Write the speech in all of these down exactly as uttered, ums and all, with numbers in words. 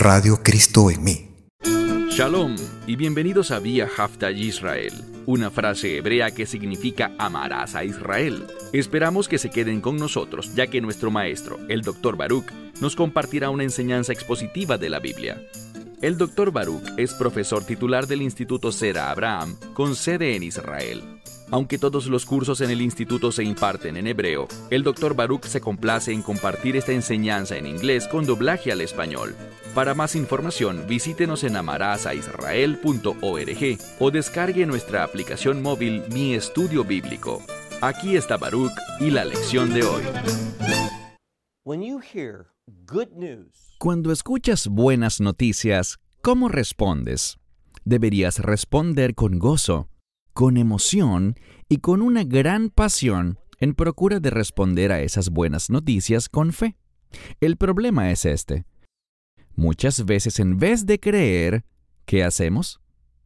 Radio Cristo en mí. Shalom y bienvenidos a Vía Hafta Yisrael, una frase hebrea que significa amarás a Israel. Esperamos que se queden con nosotros, ya que nuestro maestro, el doctor Baruch, nos compartirá una enseñanza expositiva de la Biblia. El doctor Baruch es profesor titular del Instituto Zera Abraham, con sede en Israel. Aunque todos los cursos en el instituto se imparten en hebreo, el doctor Baruch se complace en compartir esta enseñanza en inglés con doblaje al español. Para más información, visítenos en amarasaisrael punto org o descargue nuestra aplicación móvil Mi Estudio Bíblico. Aquí está Baruch y la lección de hoy. Cuando escuchas buenas noticias, ¿cómo respondes? Deberías responder con gozo, con emoción y con una gran pasión en procura de responder a esas buenas noticias con fe. El problema es este. Muchas veces, en vez de creer, ¿qué hacemos?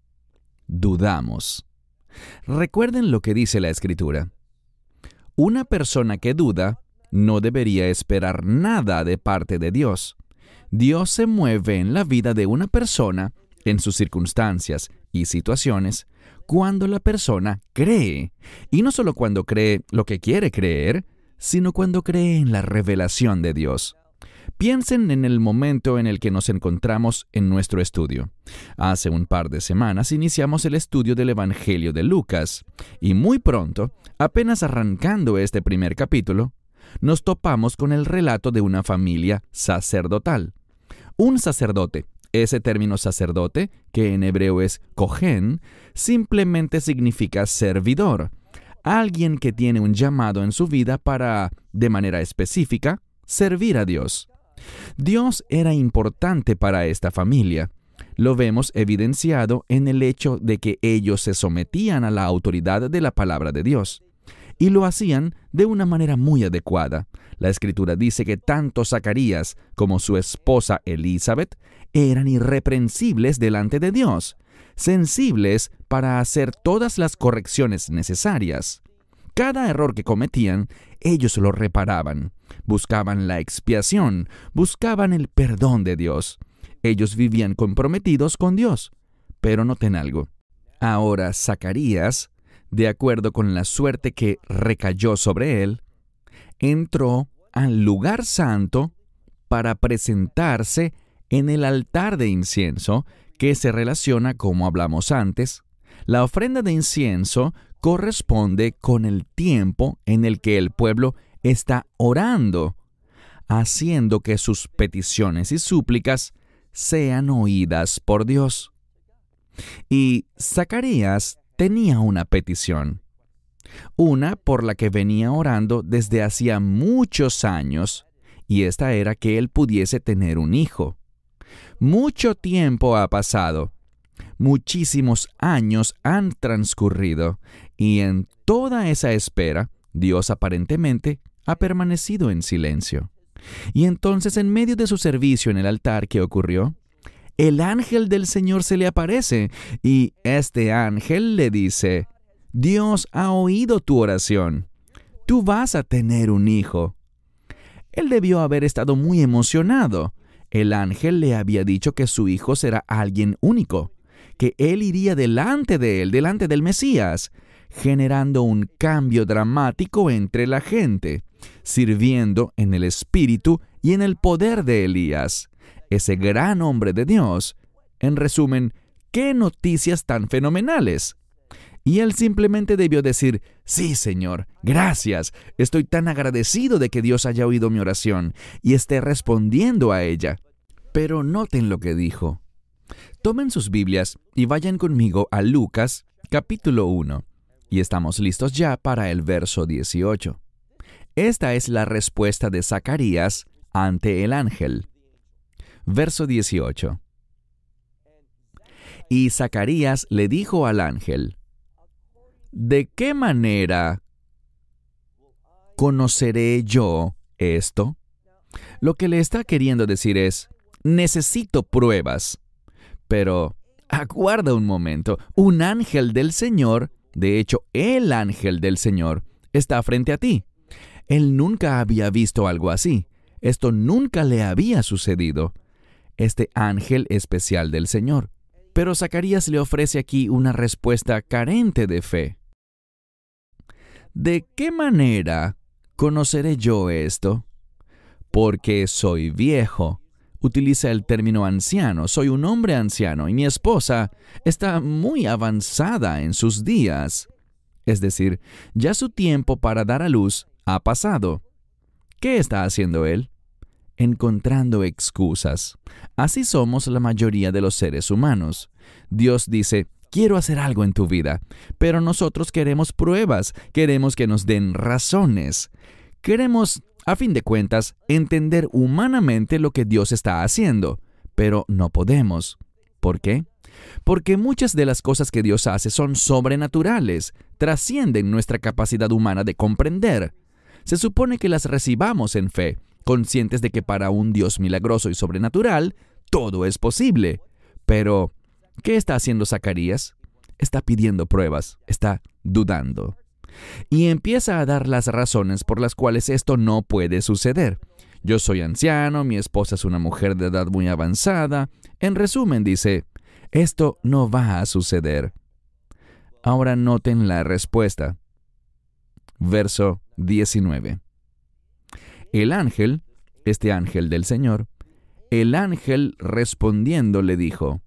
Dudamos. Recuerden lo que dice la Escritura. Una persona que duda no debería esperar nada de parte de Dios. Dios se mueve en la vida de una persona, en sus circunstancias y situaciones, cuando la persona cree. Y no solo cuando cree lo que quiere creer, sino cuando cree en la revelación de Dios. Piensen en el momento en el que nos encontramos en nuestro estudio. Hace un par de semanas iniciamos el estudio del Evangelio de Lucas, y muy pronto, apenas arrancando este primer capítulo, nos topamos con el relato de una familia sacerdotal. Un sacerdote, ese término sacerdote, que en hebreo es kohen, simplemente significa servidor, alguien que tiene un llamado en su vida para, de manera específica, servir a Dios. Dios era importante para esta familia. Lo vemos evidenciado en el hecho de que ellos se sometían a la autoridad de la palabra de Dios. Y lo hacían de una manera muy adecuada. La Escritura dice que tanto Zacarías como su esposa Elizabeth eran irreprensibles delante de Dios, sensibles para hacer todas las correcciones necesarias. Cada error que cometían, ellos lo reparaban, buscaban la expiación, buscaban el perdón de Dios. Ellos vivían comprometidos con Dios. Pero noten algo. Ahora Zacarías, de acuerdo con la suerte que recayó sobre él, entró al lugar santo para presentarse en el altar de incienso, que se relaciona, como hablamos antes. La ofrenda de incienso corresponde con el tiempo en el que el pueblo está orando, haciendo que sus peticiones y súplicas sean oídas por Dios. Y Zacarías tenía una petición, una por la que venía orando desde hacía muchos años, y esta era que él pudiese tener un hijo. Mucho tiempo ha pasado, muchísimos años han transcurrido, y en toda esa espera, Dios aparentemente ha permanecido en silencio. Y entonces, en medio de su servicio en el altar, ¿qué ocurrió? El ángel del Señor se le aparece, y este ángel le dice: Dios ha oído tu oración. Tú vas a tener un hijo. Él debió haber estado muy emocionado. El ángel le había dicho que su hijo será alguien único, que él iría delante de él, delante del Mesías, generando un cambio dramático entre la gente, sirviendo en el espíritu y en el poder de Elías, ese gran hombre de Dios. En resumen, ¡qué noticias tan fenomenales! Y él simplemente debió decir: sí, Señor, gracias, estoy tan agradecido de que Dios haya oído mi oración y esté respondiendo a ella. Pero noten lo que dijo. Tomen sus Biblias y vayan conmigo a Lucas, capítulo uno, y estamos listos ya para el verso dieciocho. Esta es la respuesta de Zacarías ante el ángel. Verso dieciocho. Y Zacarías le dijo al ángel: ¿de qué manera conoceré yo esto? Lo que le está queriendo decir es: necesito pruebas. Pero aguarda un momento, un ángel del Señor, de hecho, el ángel del Señor, está frente a ti. Él nunca había visto algo así. Esto nunca le había sucedido. este ángel especial del Señor. Pero Zacarías le ofrece aquí una respuesta carente de fe. ¿De qué manera conoceré yo esto? Porque soy viejo. Utiliza el término anciano. Soy un hombre anciano y mi esposa está muy avanzada en sus días. Es decir, ya su tiempo para dar a luz ha pasado. ¿Qué está haciendo él? Encontrando excusas. Así somos la mayoría de los seres humanos. Dios dice, quiero hacer algo en tu vida, pero nosotros queremos pruebas, queremos que nos den razones. Queremos, a fin de cuentas, entender humanamente lo que Dios está haciendo, pero no podemos. ¿Por qué? Porque muchas de las cosas que Dios hace son sobrenaturales, trascienden nuestra capacidad humana de comprender. Se supone que las recibamos en fe, conscientes de que para un Dios milagroso y sobrenatural, todo es posible. Pero, ¿qué está haciendo Zacarías? Está pidiendo pruebas, está dudando. Y empieza a dar las razones por las cuales esto no puede suceder. Yo soy anciano, mi esposa es una mujer de edad muy avanzada. En resumen, dice, esto no va a suceder. Ahora noten la respuesta. Verso diecinueve. El ángel, este ángel del Señor, el ángel respondiendo le dijo,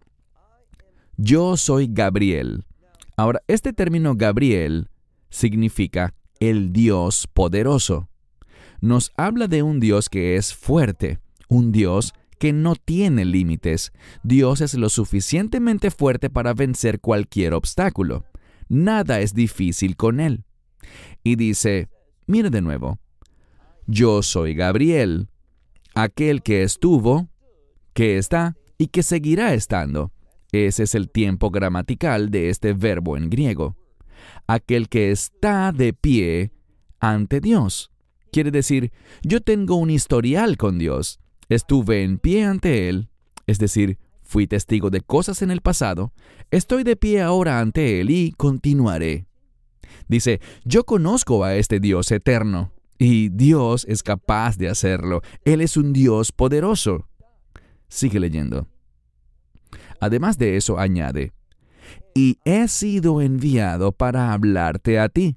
yo soy Gabriel. Ahora, este término Gabriel significa el Dios poderoso. Nos habla de un Dios que es fuerte, un Dios que no tiene límites. Dios es lo suficientemente fuerte para vencer cualquier obstáculo. Nada es difícil con él. Y dice, mire de nuevo, yo soy Gabriel, aquel que estuvo, que está y que seguirá estando. Ese es el tiempo gramatical de este verbo en griego. Aquel que está de pie ante Dios. Quiere decir, yo tengo un historial con Dios. Estuve en pie ante Él, es decir, fui testigo de cosas en el pasado. Estoy de pie ahora ante Él y continuaré. Dice, yo conozco a este Dios eterno, y Dios es capaz de hacerlo. Él es un Dios poderoso. Sigue leyendo. Además de eso, añade, y he sido enviado para hablarte a ti.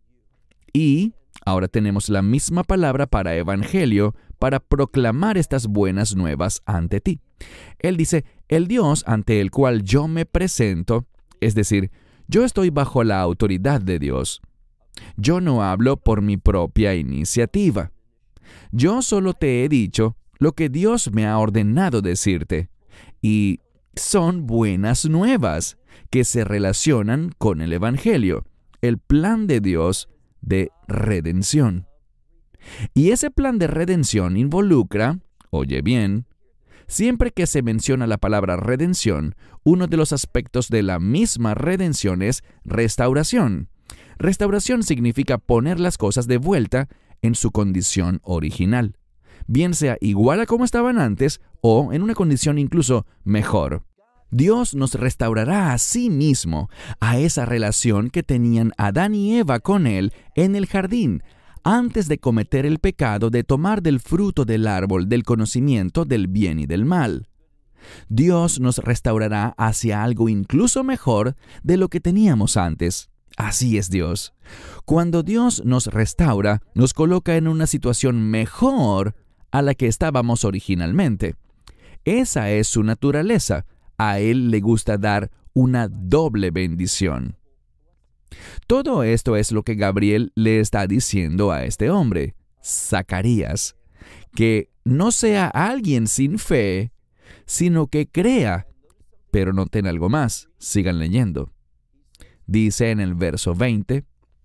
Y ahora tenemos la misma palabra para evangelio, para proclamar estas buenas nuevas ante ti. Él dice, el Dios ante el cual yo me presento, es decir, yo estoy bajo la autoridad de Dios. Yo no hablo por mi propia iniciativa. Yo solo te he dicho lo que Dios me ha ordenado decirte. Y son buenas nuevas que se relacionan con el Evangelio, el plan de Dios de redención. Y ese plan de redención involucra, oye bien, siempre que se menciona la palabra redención, uno de los aspectos de la misma redención es restauración. Restauración significa poner las cosas de vuelta en su condición original, bien sea igual a como estaban antes o en una condición incluso mejor. Dios nos restaurará a sí mismo, a esa relación que tenían Adán y Eva con Él en el jardín, antes de cometer el pecado de tomar del fruto del árbol del conocimiento del bien y del mal. Dios nos restaurará hacia algo incluso mejor de lo que teníamos antes. Así es Dios. Cuando Dios nos restaura, nos coloca en una situación mejor a la que estábamos originalmente. Esa es su naturaleza. A Él le gusta dar una doble bendición. Todo esto es lo que Gabriel le está diciendo a este hombre, Zacarías, que no sea alguien sin fe, sino que crea. Pero noten algo más, sigan leyendo. Dice en el verso veinte,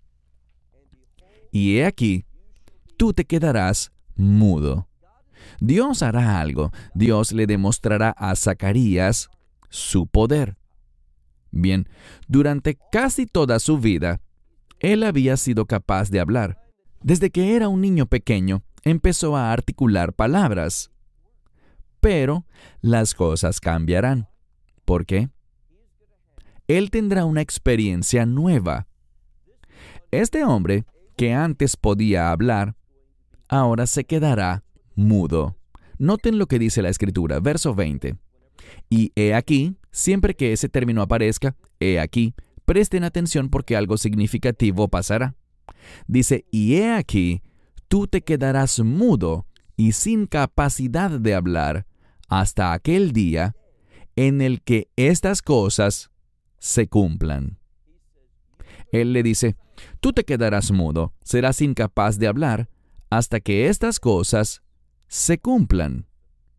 y he aquí, tú te quedarás mudo. Dios hará algo, Dios le demostrará a Zacarías su poder. Bien, durante casi toda su vida, él había sido capaz de hablar. Desde que era un niño pequeño, empezó a articular palabras. Pero las cosas cambiarán. ¿Por qué? Él tendrá una experiencia nueva. Este hombre, que antes podía hablar, ahora se quedará mudo. Noten lo que dice la Escritura, verso veinte. Y he aquí, siempre que ese término aparezca, he aquí, presten atención porque algo significativo pasará. Dice, y he aquí, tú te quedarás mudo y sin capacidad de hablar hasta aquel día en el que estas cosas se cumplan. Él le dice, tú te quedarás mudo, serás incapaz de hablar hasta que estas cosas se cumplan.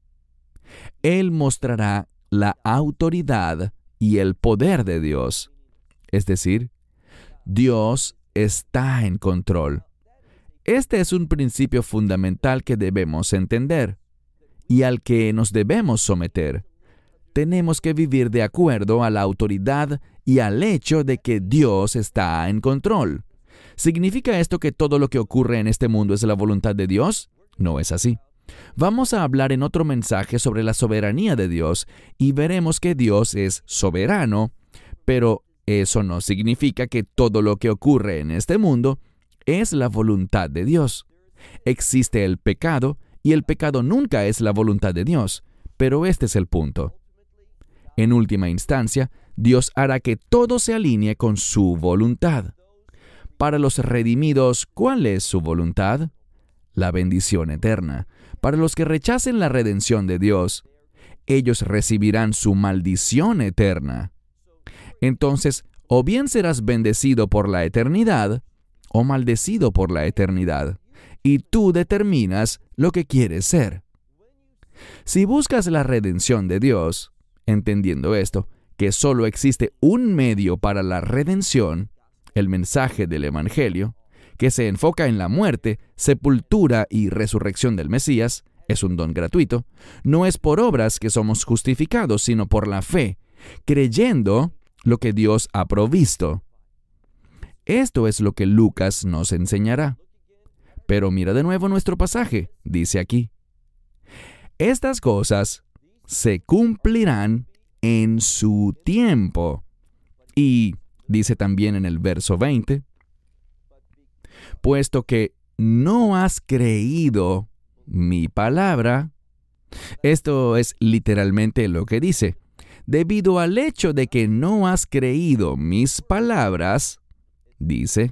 Él mostrará la autoridad y el poder de Dios. Es decir, Dios está en control. Este es un principio fundamental que debemos entender y al que nos debemos someter. Tenemos que vivir de acuerdo a la autoridad y al hecho de que Dios está en control. ¿Significa esto que todo lo que ocurre en este mundo es la voluntad de Dios? No es así. Vamos a hablar en otro mensaje sobre la soberanía de Dios y veremos que Dios es soberano, pero eso no significa que todo lo que ocurre en este mundo es la voluntad de Dios. Existe el pecado y el pecado nunca es la voluntad de Dios, pero este es el punto. En última instancia, Dios hará que todo se alinee con su voluntad. Para los redimidos, ¿cuál es su voluntad? La bendición eterna. Para los que rechacen la redención de Dios, ellos recibirán su maldición eterna. Entonces, o bien serás bendecido por la eternidad, o maldecido por la eternidad, y tú determinas lo que quieres ser. Si buscas la redención de Dios, entendiendo esto, que solo existe un medio para la redención, el mensaje del Evangelio, que se enfoca en la muerte, sepultura y resurrección del Mesías, es un don gratuito, no es por obras que somos justificados, sino por la fe, creyendo lo que Dios ha provisto. Esto es lo que Lucas nos enseñará. Pero mira de nuevo nuestro pasaje, dice aquí. Estas cosas se cumplirán en su tiempo. Y dice también en el verso veinte, puesto que no has creído mi palabra. Esto es literalmente lo que dice. Debido al hecho de que no has creído mis palabras, dice,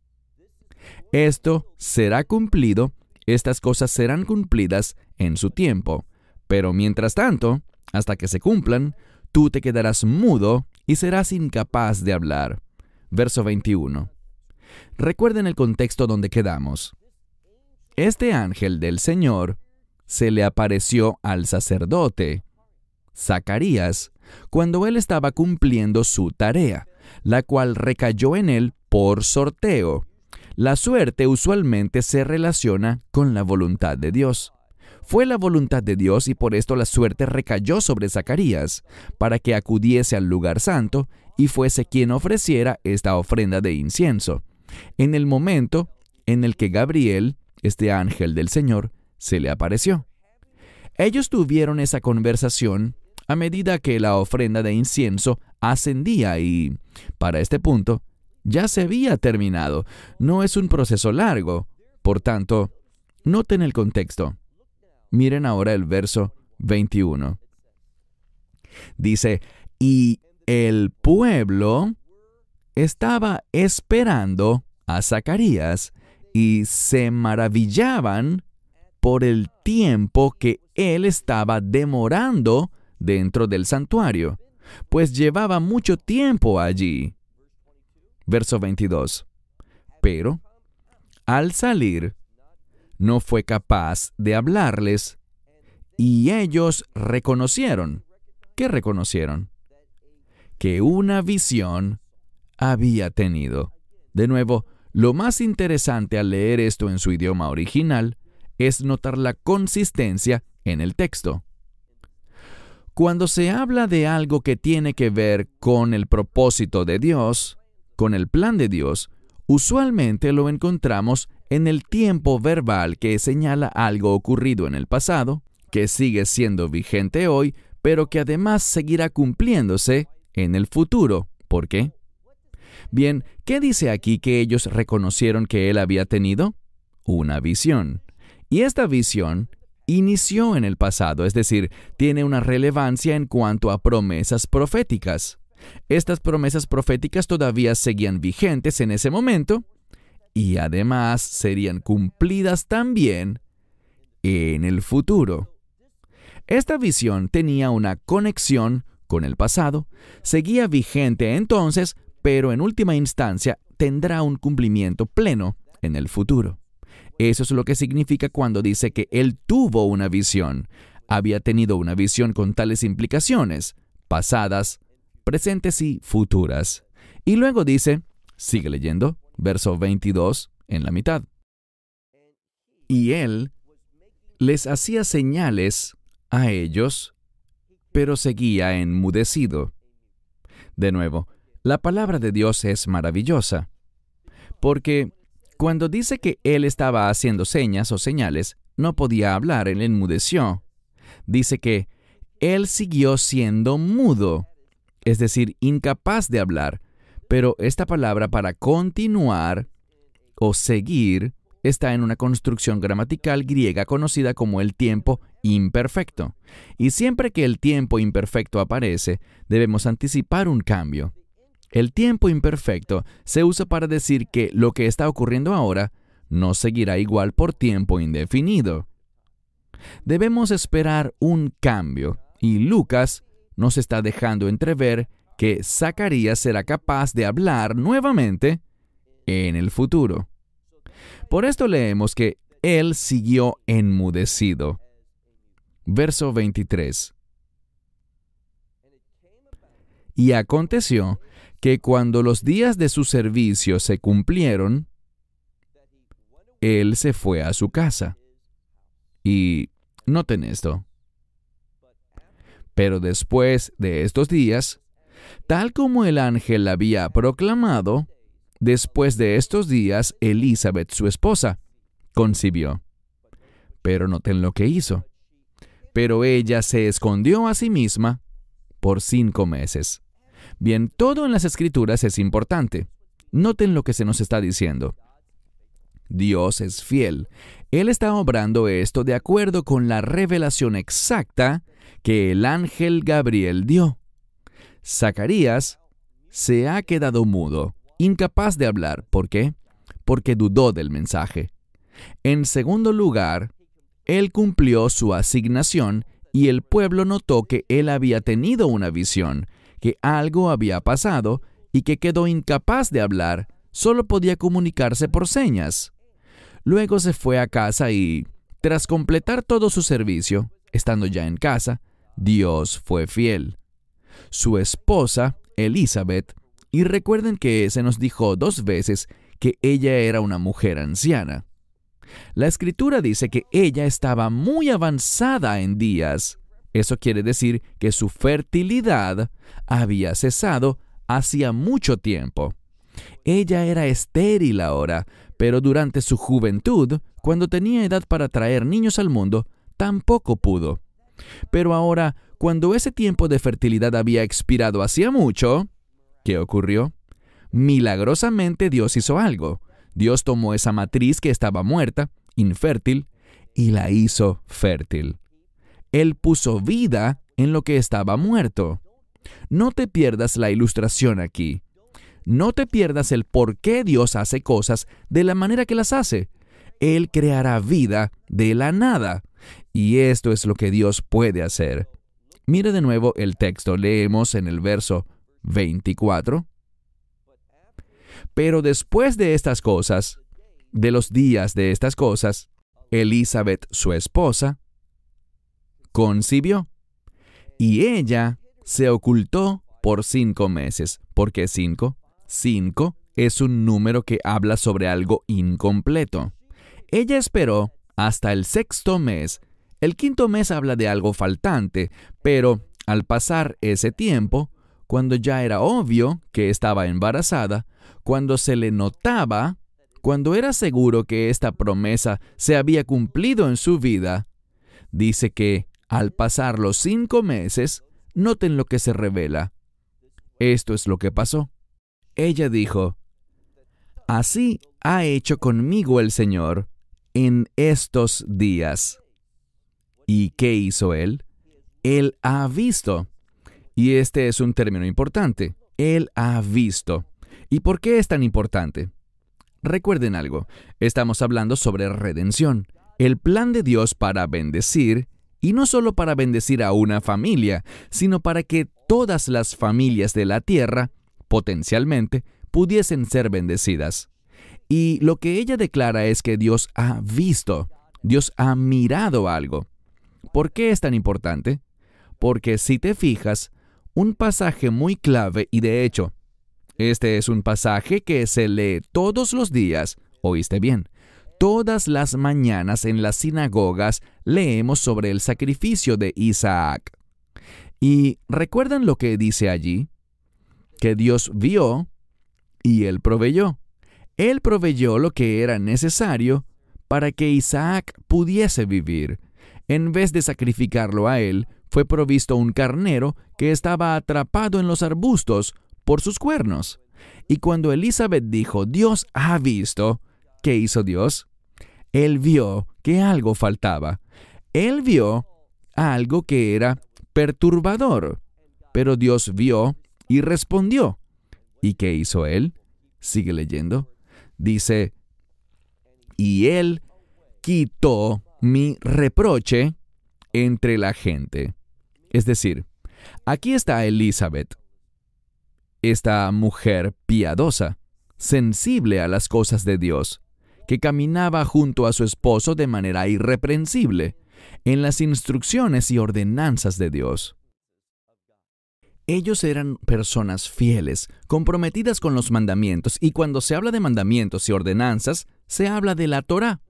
esto será cumplido, estas cosas serán cumplidas en su tiempo. Pero mientras tanto, hasta que se cumplan, tú te quedarás mudo y serás incapaz de hablar. Verso veintiuno. Recuerden el contexto donde quedamos. Este ángel del Señor se le apareció al sacerdote Zacarías cuando él estaba cumpliendo su tarea, la cual recayó en él por sorteo. La suerte usualmente se relaciona con la voluntad de Dios. Fue la voluntad de Dios y por esto la suerte recayó sobre Zacarías, para que acudiese al lugar santo y fuese quien ofreciera esta ofrenda de incienso, en el momento en el que Gabriel, este ángel del Señor, se le apareció. Ellos tuvieron esa conversación a medida que la ofrenda de incienso ascendía y, para este punto, ya se había terminado. No es un proceso largo. Por tanto, noten el contexto. Miren ahora el verso veintiuno. Dice, y el pueblo estaba esperando a Zacarías y se maravillaban por el tiempo que él estaba demorando dentro del santuario, pues llevaba mucho tiempo allí. Verso veintidós. Pero, al salir, no fue capaz de hablarles, y ellos reconocieron. ¿Qué reconocieron? Que una visión había tenido. De nuevo, lo más interesante al leer esto en su idioma original es notar la consistencia en el texto. Cuando se habla de algo que tiene que ver con el propósito de Dios, con el plan de Dios, usualmente lo encontramos en el tiempo verbal que señala algo ocurrido en el pasado, que sigue siendo vigente hoy, pero que además seguirá cumpliéndose en el futuro. ¿Por qué? Bien, ¿qué dice aquí que ellos reconocieron que él había tenido? Una visión. Y esta visión inició en el pasado, es decir, tiene una relevancia en cuanto a promesas proféticas. Estas promesas proféticas todavía seguían vigentes en ese momento y además serían cumplidas también en el futuro. Esta visión tenía una conexión con el pasado, seguía vigente entonces, pero en última instancia tendrá un cumplimiento pleno en el futuro. Eso es lo que significa cuando dice que él tuvo una visión. Había tenido una visión con tales implicaciones, pasadas, presentes y futuras. Y luego dice, sigue leyendo, verso veintidós en la mitad. Y él les hacía señales a ellos, pero seguía enmudecido. De nuevo, la palabra de Dios es maravillosa, porque cuando dice que él estaba haciendo señas o señales, no podía hablar, él enmudeció. Dice que él siguió siendo mudo, es decir, incapaz de hablar, pero esta palabra para continuar o seguir está en una construcción gramatical griega conocida como el tiempo imperfecto. Y siempre que el tiempo imperfecto aparece, debemos anticipar un cambio. El tiempo imperfecto se usa para decir que lo que está ocurriendo ahora no seguirá igual por tiempo indefinido. Debemos esperar un cambio, y Lucas nos está dejando entrever que Zacarías será capaz de hablar nuevamente en el futuro. Por esto leemos que él siguió enmudecido. Verso veintitrés. Y aconteció que cuando los días de su servicio se cumplieron, él se fue a su casa. Y noten esto. Pero después de estos días, tal como el ángel había proclamado, después de estos días, Elizabeth, su esposa, concibió. Pero noten lo que hizo. Pero ella se escondió a sí misma por cinco meses. Bien, todo en las Escrituras es importante. Noten lo que se nos está diciendo. Dios es fiel. Él está obrando esto de acuerdo con la revelación exacta que el ángel Gabriel dio. Zacarías se ha quedado mudo, incapaz de hablar. ¿Por qué? Porque dudó del mensaje. En segundo lugar, él cumplió su asignación y el pueblo notó que él había tenido una visión, que algo había pasado y que quedó incapaz de hablar, solo podía comunicarse por señas. Luego se fue a casa y, tras completar todo su servicio, estando ya en casa, Dios fue fiel. Su esposa, Elizabeth, y recuerden que se nos dijo dos veces que ella era una mujer anciana. La Escritura dice que ella estaba muy avanzada en días. Eso quiere decir que su fertilidad había cesado hacía mucho tiempo. Ella era estéril ahora, pero durante su juventud, cuando tenía edad para traer niños al mundo, tampoco pudo. Pero ahora, cuando ese tiempo de fertilidad había expirado hacía mucho, ¿qué ocurrió? Milagrosamente Dios hizo algo. Dios tomó esa matriz que estaba muerta, infértil, y la hizo fértil. Él puso vida en lo que estaba muerto. No te pierdas la ilustración aquí. No te pierdas el por qué Dios hace cosas de la manera que las hace. Él creará vida de la nada. Y esto es lo que Dios puede hacer. Mire de nuevo el texto. Leemos en el verso veinticuatro. Pero después de estas cosas, de los días de estas cosas, Elizabeth, su esposa, concibió. Y ella se ocultó por cinco meses. ¿Por qué cinco? Cinco es un número que habla sobre algo incompleto. Ella esperó hasta el sexto mes. El quinto mes habla de algo faltante, pero al pasar ese tiempo, cuando ya era obvio que estaba embarazada, cuando se le notaba, cuando era seguro que esta promesa se había cumplido en su vida, dice que al pasar los cinco meses, noten lo que se revela. Esto es lo que pasó. Ella dijo, «Así ha hecho conmigo el Señor en estos días». ¿Y qué hizo él? Él ha visto. Y este es un término importante. Él ha visto. ¿Y por qué es tan importante? Recuerden algo. Estamos hablando sobre redención. El plan de Dios para bendecir, y no solo para bendecir a una familia, sino para que todas las familias de la tierra, potencialmente, pudiesen ser bendecidas. Y lo que ella declara es que Dios ha visto, Dios ha mirado algo. ¿Por qué es tan importante? Porque si te fijas, un pasaje muy clave, y de hecho, este es un pasaje que se lee todos los días, ¿oíste bien? Todas las mañanas en las sinagogas leemos sobre el sacrificio de Isaac. ¿Y recuerdan lo que dice allí? Que Dios vio y Él proveyó. Él proveyó lo que era necesario para que Isaac pudiese vivir. En vez de sacrificarlo a él, fue provisto un carnero que estaba atrapado en los arbustos por sus cuernos. Y cuando Elizabeth dijo, Dios ha visto, ¿qué hizo Dios? Él vio que algo faltaba. Él vio algo que era perturbador. Pero Dios vio y respondió. ¿Y qué hizo Él? Sigue leyendo. Dice, y Él quitó mi reproche entre la gente. Es decir, aquí está Elizabeth, esta mujer piadosa, sensible a las cosas de Dios, que caminaba junto a su esposo de manera irreprensible en las instrucciones y ordenanzas de Dios. Ellos eran personas fieles, comprometidas con los mandamientos, y cuando se habla de mandamientos y ordenanzas, se habla de la Torá.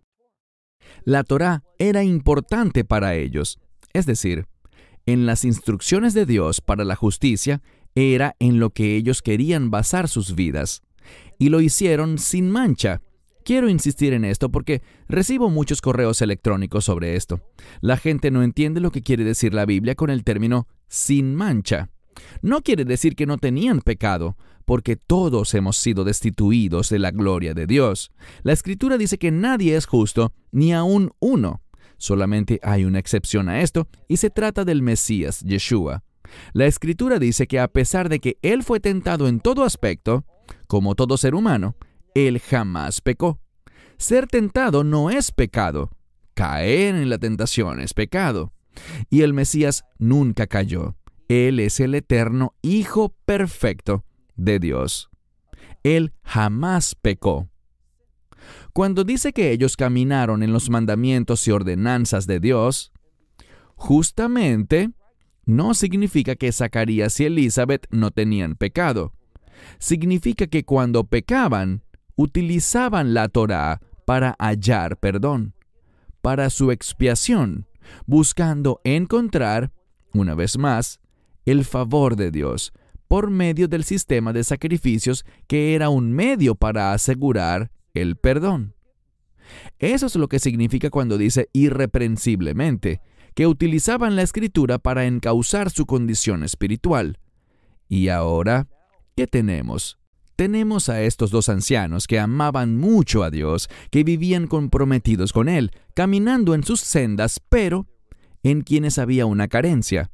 La Torá era importante para ellos, es decir, en las instrucciones de Dios para la justicia, era en lo que ellos querían basar sus vidas, y lo hicieron sin mancha. Quiero insistir en esto porque recibo muchos correos electrónicos sobre esto. La gente no entiende lo que quiere decir la Biblia con el término sin mancha. No quiere decir que no tenían pecado, porque todos hemos sido destituidos de la gloria de Dios. La Escritura dice que nadie es justo, ni aun uno. Solamente hay una excepción a esto, y se trata del Mesías, Yeshua. La Escritura dice que a pesar de que Él fue tentado en todo aspecto, como todo ser humano, Él jamás pecó. Ser tentado no es pecado. Caer en la tentación es pecado. Y el Mesías nunca cayó. Él es el eterno Hijo perfecto de Dios. Él jamás pecó. Cuando dice que ellos caminaron en los mandamientos y ordenanzas de Dios, justamente no significa que Zacarías y Elizabeth no tenían pecado. Significa que cuando pecaban, utilizaban la Torá para hallar perdón, para su expiación, buscando encontrar, una vez más, el favor de Dios por medio del sistema de sacrificios que era un medio para asegurar el perdón. Eso es lo que significa cuando dice irreprensiblemente, que utilizaban la Escritura para encauzar su condición espiritual. Y ahora, ¿qué tenemos? Tenemos a estos dos ancianos que amaban mucho a Dios, que vivían comprometidos con Él, caminando en sus sendas, pero en quienes había una carencia.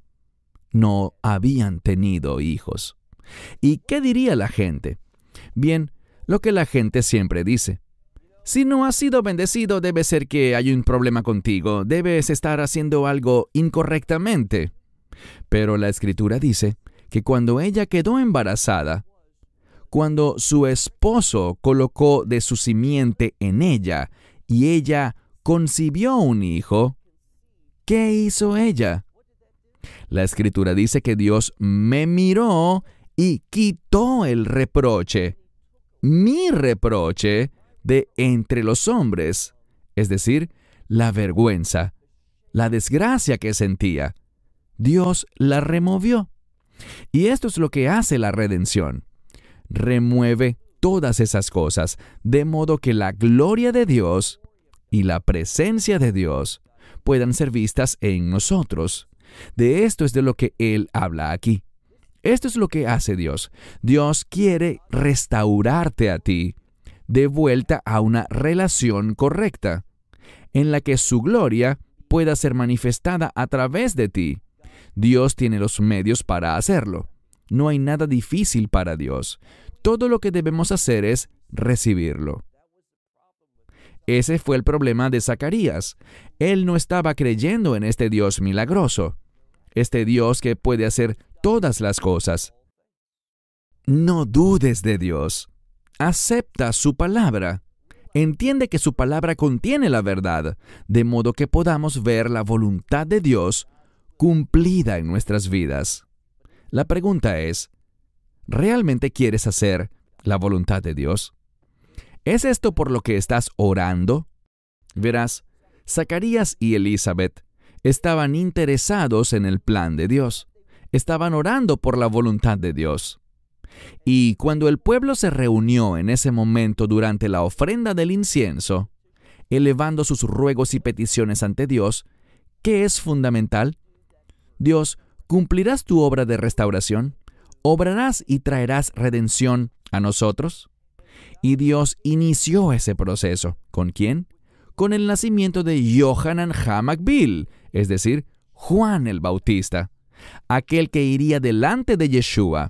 No habían tenido hijos. ¿Y qué diría la gente? Bien, lo que la gente siempre dice. Si no has sido bendecido, debe ser que hay un problema contigo, debes estar haciendo algo incorrectamente. Pero la Escritura dice que cuando ella quedó embarazada, cuando su esposo colocó de su simiente en ella y ella concibió un hijo, ¿qué hizo ella? La Escritura dice que Dios me miró y quitó el reproche, mi reproche, de entre los hombres, es decir, la vergüenza, la desgracia que sentía. Dios la removió. Y esto es lo que hace la redención. Remueve todas esas cosas, de modo que la gloria de Dios y la presencia de Dios puedan ser vistas en nosotros. De esto es de lo que Él habla aquí. Esto es lo que hace Dios. Dios quiere restaurarte a ti de vuelta a una relación correcta, en la que su gloria pueda ser manifestada a través de ti. Dios tiene los medios para hacerlo. No hay nada difícil para Dios. Todo lo que debemos hacer es recibirlo. Ese fue el problema de Zacarías. Él no estaba creyendo en este Dios milagroso, este Dios que puede hacer todas las cosas. No dudes de Dios. Acepta su palabra. Entiende que su palabra contiene la verdad, de modo que podamos ver la voluntad de Dios cumplida en nuestras vidas. La pregunta es, ¿realmente quieres hacer la voluntad de Dios? ¿Es esto por lo que estás orando? Verás, Zacarías y Elizabeth estaban interesados en el plan de Dios. Estaban orando por la voluntad de Dios. Y cuando el pueblo se reunió en ese momento durante la ofrenda del incienso, elevando sus ruegos y peticiones ante Dios, ¿qué es fundamental? Dios, ¿cumplirás tu obra de restauración? ¿Obrarás y traerás redención a nosotros? Y Dios inició ese proceso. ¿Con quién? Con el nacimiento de Yohanan HaMakbil, es decir, Juan el Bautista, aquel que iría delante de Yeshua.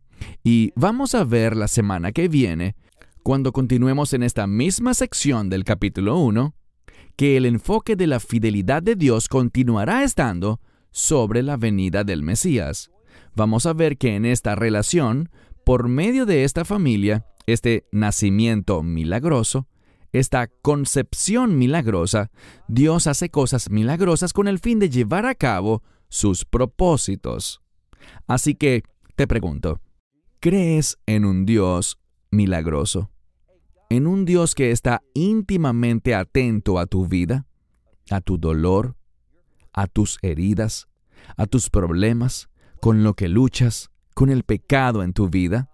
Y vamos a ver la semana que viene, cuando continuemos en esta misma sección del capítulo uno, que el enfoque de la fidelidad de Dios continuará estando sobre la venida del Mesías. Vamos a ver que en esta relación, por medio de esta familia, este nacimiento milagroso, esta concepción milagrosa, Dios hace cosas milagrosas con el fin de llevar a cabo sus propósitos. Así que, te pregunto, ¿crees en un Dios milagroso? ¿En un Dios que está íntimamente atento a tu vida, a tu dolor, a tus heridas, a tus problemas, con lo que luchas, con el pecado en tu vida?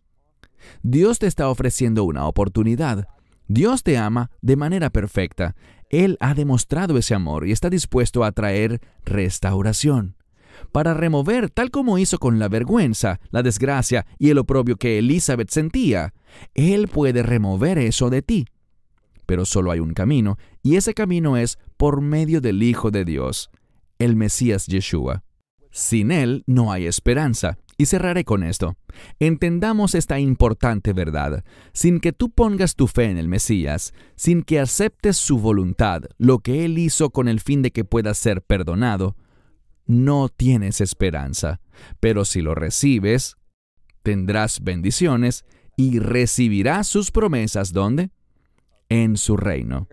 Dios te está ofreciendo una oportunidad. Dios te ama de manera perfecta. Él ha demostrado ese amor y está dispuesto a traer restauración, para remover, tal como hizo con la vergüenza, la desgracia y el oprobio que Elizabeth sentía. Él puede remover eso de ti. Pero solo hay un camino, y ese camino es por medio del Hijo de Dios, el Mesías Yeshua. Sin Él no hay esperanza. Y cerraré con esto. Entendamos esta importante verdad. Sin que tú pongas tu fe en el Mesías, sin que aceptes su voluntad, lo que Él hizo con el fin de que puedas ser perdonado, no tienes esperanza. Pero si lo recibes, tendrás bendiciones y recibirás sus promesas, ¿dónde? En su reino.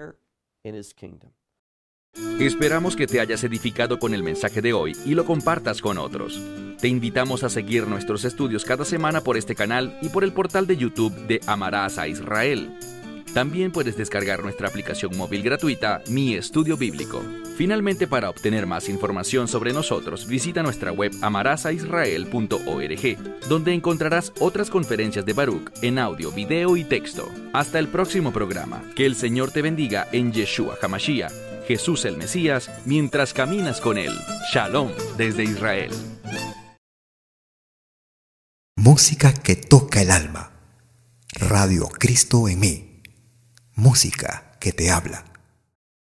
Esperamos que te hayas edificado con el mensaje de hoy y lo compartas con otros. Te invitamos a seguir nuestros estudios cada semana por este canal y por el portal de YouTube de Amarás a Israel. También puedes descargar nuestra aplicación móvil gratuita, Mi Estudio Bíblico. Finalmente, para obtener más información sobre nosotros, visita nuestra web amarás a israel punto org, donde encontrarás otras conferencias de Baruch en audio, video y texto. Hasta el próximo programa. Que el Señor te bendiga en Yeshua HaMashiach, Jesús el Mesías, mientras caminas con Él. Shalom desde Israel. Música que toca el alma. Radio Cristo en mí. Música que te habla.